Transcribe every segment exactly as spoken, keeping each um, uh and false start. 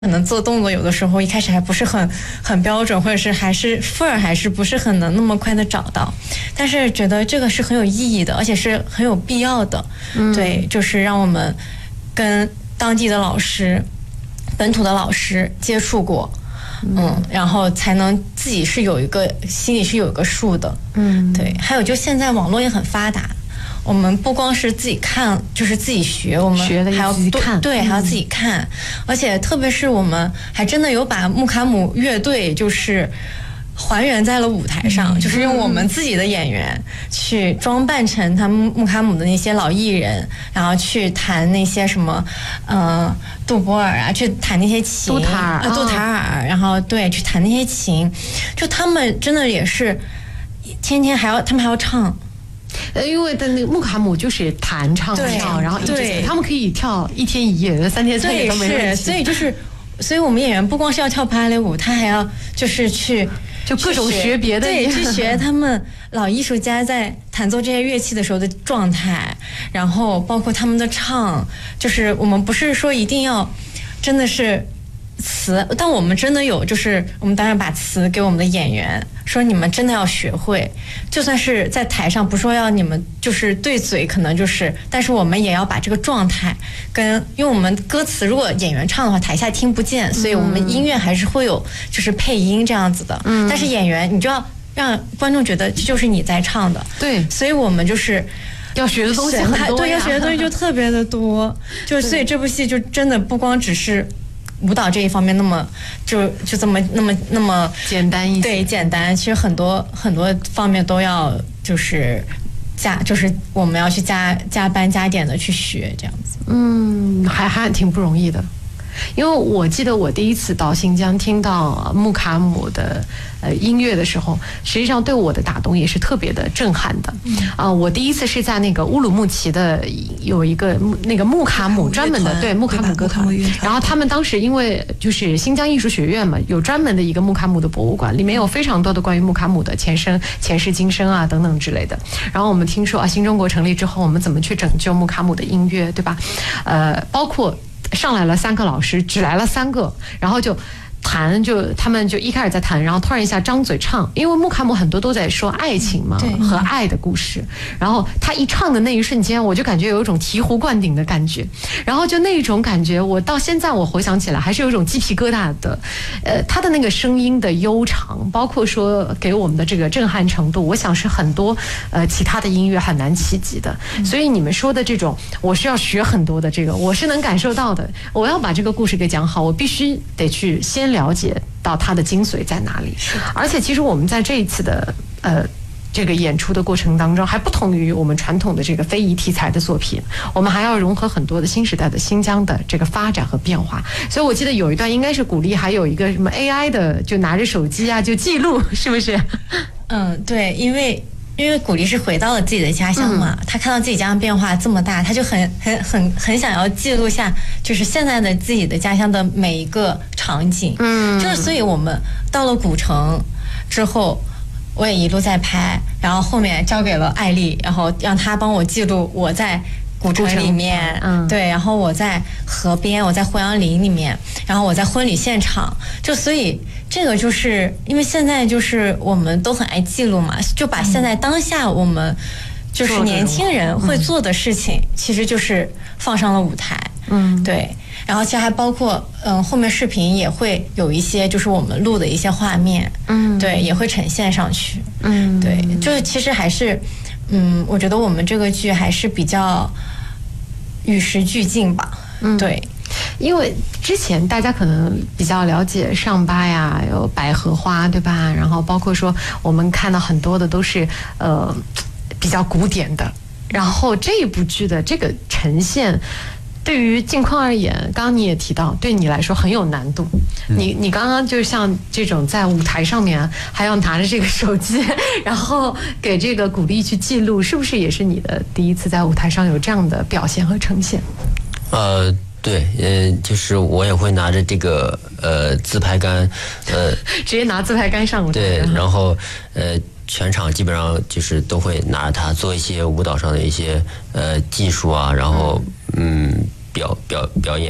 可能做动作有的时候一开始还不是很很标准，或者是还是份儿还是不是很能那么快的找到，但是觉得这个是很有意义的，而且是很有必要的。嗯、对，就是让我们跟当地的老师、本土的老师接触过，嗯，嗯然后才能自己是有一个心里是有一个数的。嗯，对。还有就现在网络也很发达。我们不光是自己看，就是自己学，我们还要看，对，还要自己看，而且特别是我们还真的有把穆卡姆乐队就是还原在了舞台上，就是用我们自己的演员去装扮成他们穆卡姆的那些老艺人，然后去弹那些什么，呃，杜博尔啊，去弹那些琴， 杜塔尔， 啊，杜塔尔，然后对，去弹那些琴，就他们真的也是天天还要，他们还要唱。 呃，因为的那个穆卡姆就是弹唱跳，然后一直他们可以跳一天一夜，三天三夜都没问题。 所以就是，所以我们演员不光是要跳芭蕾舞，他还要就是去就各种学别的， 对，去学他们老艺术家在弹奏这些乐器的时候的状态，然后包括他们的唱，就是我们不是说一定要真的是。词，但我们真的有，就是我们当然把词给我们的演员说，你们真的要学会，就算是在台上，不说要你们就是对嘴，可能就是，但是我们也要把这个状态跟，因为我们歌词如果演员唱的话，台下听不见，所以我们音乐还是会有就是配音这样子的，嗯，但是演员你就要让观众觉得就是你在唱的， 对， 所以我们就是要学的东西很多， 对，要学的东西就特别的多，就所以这部戏就真的不光只是。舞蹈这一方面那么就就这么那么那么简单一些， 对，简单。其实很多很多方面都要就是加，就是我们要去加加班加点的去学这样子。 嗯，还还挺不容易的。因为我记得我第一次到新疆听到穆卡姆的呃音乐的时候，实际上对我的打动也是特别的震撼的。啊、呃，我第一次是在那个乌鲁木齐的有一个那个穆卡姆专门的对穆卡姆歌团，然后他们当时因为就是新疆艺术学院嘛，有专门的一个穆卡姆的博物馆，里面有非常多的关于穆卡姆的前生、前世今生啊等等之类的。然后我们听说啊，新中国成立之后，我们怎么去拯救穆卡姆的音乐，对吧？呃，包括。上来了三个老师，只来了三个，然后就弹，就他们就一开始在弹，然后突然一下张嘴唱，因为穆卡姆很多都在说爱情嘛，和爱的故事，然后他一唱的那一瞬间，我就感觉有一种醍醐灌顶的感觉，然后就那种感觉，我到现在我回想起来还是有一种鸡皮疙瘩的，呃，他的那个声音的悠长，包括说给我们的这个震撼程度，我想是很多呃其他的音乐很难企及的，所以你们说的这种，我是要学很多的这个，我是能感受到的，我要把这个故事给讲好，我必须得去先了解到它的精髓在哪里。而且其实我们在这一次的呃这个演出的过程当中，还不同于我们传统的这个非遗题材的作品，我们还要融合很多的新时代的新疆的这个发展和变化。所以我记得有一段应该是鼓励还有一个什么 A I 的，就拿着手机啊就记录，是不是？ 嗯，对，因为因为古力是回到了自己的家乡嘛，嗯、他看到自己家乡变化这么大，他就很很很很想要记录下，就是现在的自己的家乡的每一个场景。嗯，就是所以我们到了古城之后，我也一路在拍，然后后面交给了艾丽，然后让她帮我记录我在古城里面，嗯，对，然后我在河边，我在胡杨林里面，然后我在婚礼现场，就所以这个就是因为现在就是我们都很爱记录嘛，就把现在当下我们就是年轻人会做的事情，嗯、其实就是放上了舞台，嗯，对，然后其实还包括嗯后面视频也会有一些就是我们录的一些画面，嗯，对，也会呈现上去，嗯，对，就是其实还是。嗯，我觉得我们这个剧还是比较与时俱进吧。嗯，对， 因为之前大家可能比较了解上巴呀，有百合花，对吧？然后包括说我们看到很多的都是呃比较古典的，然后这一部剧的这个呈现。对于镜框而言，刚刚你也提到，对你来说很有难度。嗯、你你刚刚就像这种在舞台上面还要拿着这个手机，然后给这个鼓励去记录，是不是也是你的第一次在舞台上有这样的表现和呈现？ 呃，对，呃，就是我也会拿着这个呃自拍杆，呃， 直接拿自拍杆上舞台。 对，然后呃。全场基本上就是都会拿着它做一些舞蹈上的一些呃技术啊，然后嗯表表表演，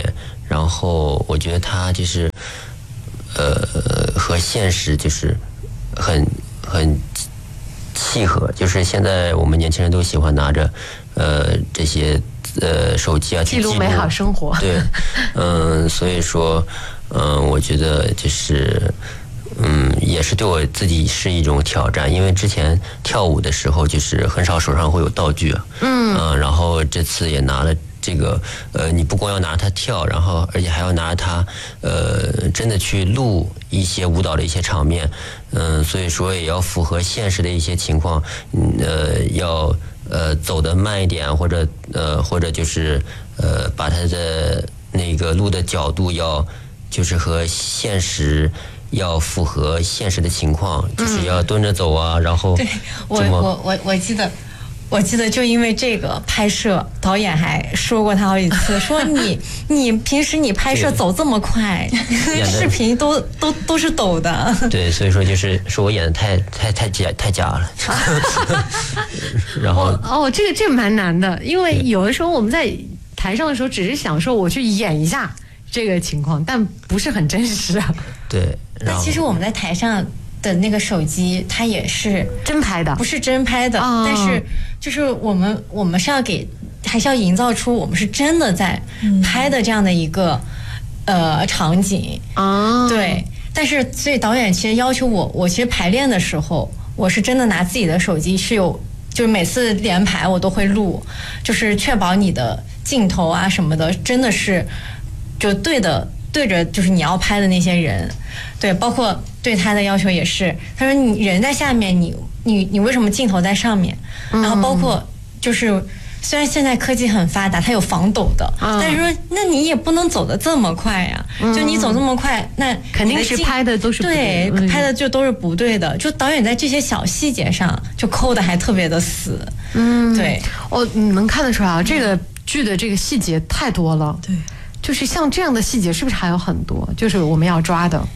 然后我觉得他就是呃和现实就是很很契合，就是现在我们年轻人都喜欢拿着呃这些呃手机啊去记录美好生活。 对，嗯，所以说，嗯，我觉得就是嗯，也是对我自己是一种挑战，因为之前跳舞的时候就是很少手上会有道具啊，嗯，呃、然后这次也拿了。这个呃，你不光要拿着它跳，然后而且还要拿着它，呃，真的去录一些舞蹈的一些场面，嗯、呃，所以说也要符合现实的一些情况，嗯、呃，要呃走得慢一点，或者呃或者就是呃把它的那个录的角度要就是和现实要符合现实的情况，就是要蹲着走啊，然后对我我我我记得。我记得就因为这个拍摄，导演还说过他好几次，说你你平时你拍摄走这么快，视频都都都是抖的。 对，所以说就是说我演的太太太假太假了。然后哦，这个这个蛮难的，因为有的时候我们在台上的时候，只是想说我去演一下这个情况，但不是很真实啊。 对， 那其实我们在台上的那个手机，它也是真拍的， 不是真拍的，哦、但是就是我们我们是要给，还是要营造出我们是真的在拍的这样的一个、嗯、呃场景啊、哦。对，但是所以导演其实要求我，我其实排练的时候，我是真的拿自己的手机是有，就是每次连排我都会录，就是确保你的镜头啊什么的真的是就对的。对着就是你要拍的那些人，对，包括对他的要求也是，他说你人在下面，你你你为什么镜头在上面？然后包括就是虽然现在科技很发达，它有防抖的，嗯、但是说那你也不能走得这么快呀、啊，就你走这么快，那肯定是拍的都是不对， 对， 拍的就都是不对的，就导演在这些小细节上就抠的还特别的死， 嗯， 对， 哦，你能看得出来啊，这个剧的这个细节太多了， 对。 就是像这样的细节，是不是还有很多？就是我们要抓的。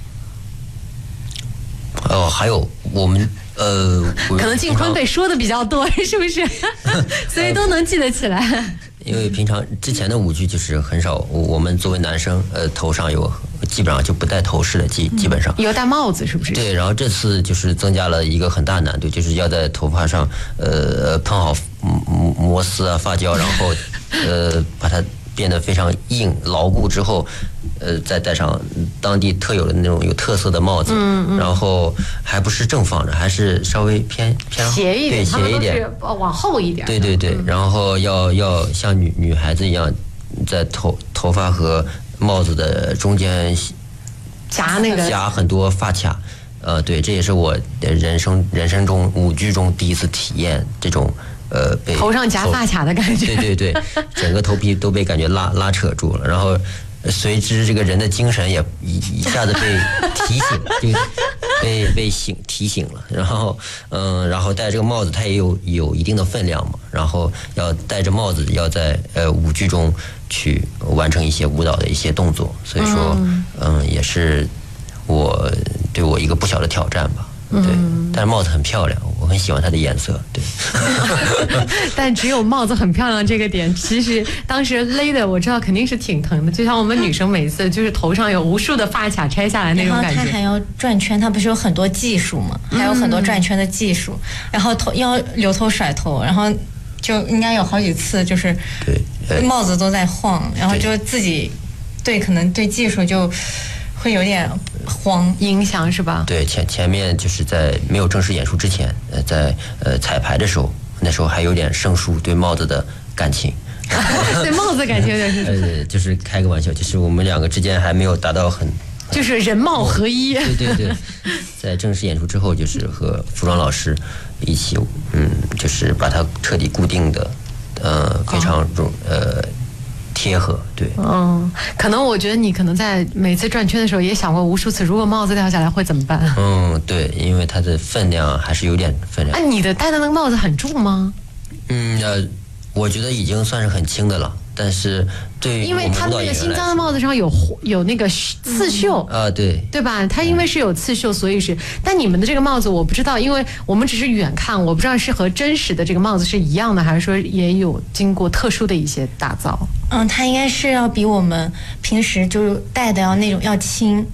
哦，还有我们呃， 可能靖坤被说的比较多，是不是？所以都能记得起来。 因为平常之前的舞剧就是很少，我们作为男生，呃，头上有基本上就不戴头饰的，基基本上有戴帽子，是不是？ 对，然后这次就是增加了一个很大难度，就是要在头发上呃喷好摩丝啊发胶，然后呃把它。变得非常硬牢固之后，呃，再戴上当地特有的那种有特色的帽子，嗯嗯、然后还不是正放着，还是稍微偏偏斜一点， 对，斜一点， 往后一点。 对对对，嗯、然后要要像女女孩子一样，在头头发和帽子的中间夹那个夹很多发卡，呃，对，这也是我人生人生中舞剧中第一次体验这种。呃，被头上夹发卡的感觉， 对对对，整个头皮都被感觉拉拉扯住了，然后随之这个人的精神也一一下子被提醒，就被被醒提醒了，然后嗯、呃，然后戴这个帽子它也有有一定的分量嘛，然后要戴着帽子要在呃舞剧中去完成一些舞蹈的一些动作，所以说嗯、呃，也是我对我一个不小的挑战吧。对，但是帽子很漂亮，我很喜欢它的颜色。对， 但只有帽子很漂亮这个点，其实当时勒的我知道肯定是挺疼的，就像我们女生每次就是头上有无数的发卡拆下来那种感觉。 然后它还要转圈，它不是有很多技术嘛？还有很多转圈的技术，然后头要留头甩头，然后就应该有好几次就是对帽子都在晃，然后就自己对可能对技术就。会有点慌， 影响是吧？ 对，前前面就是在没有正式演出之前，呃，在呃彩排的时候，那时候还有点生疏对帽子的感情， 对帽子感情有点生疏。 呃，就是开个玩笑，就是我们两个之间还没有达到很， 就是人貌合一。 对对对，在正式演出之后，就是和服装老师一起，嗯，就是把它彻底固定的，呃，非常容呃。贴合，对， 嗯，可能我觉得你可能在每次转圈的时候也想过无数次，如果帽子掉下来会怎么办？ 嗯，对，因为它的分量还是有点分量。 哎、啊，你的戴的那个帽子很重吗？ 嗯，呃，我觉得已经算是很轻的了，但是对于因为它那个新疆的帽子上有有那个刺绣啊、嗯呃，对， 对吧？它因为是有刺绣，所以是。但你们的这个帽子我不知道，因为我们只是远看，我不知道是和真实的这个帽子是一样的，还是说也有经过特殊的一些打造。 嗯，它应该是要比我们平时就是带的要那种要轻，